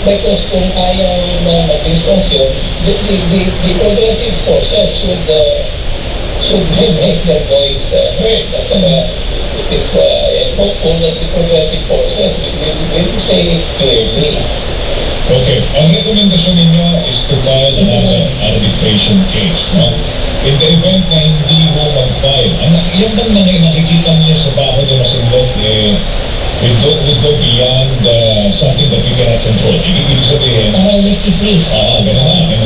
because kung ayaw na mag-discussion, the progressive forces should make their voice heard. At if I'm hopeful that the progressive forces will say it clearly. Okay. Ang rekomendasyon ninyo is to file another arbitration case, no? In the event na hindi mo mag-file, yan bang nakikita niyo sa baho ni Masindot, will go beyond something that we cannot control. Ibig sabihin, Electric freeze. gano'n.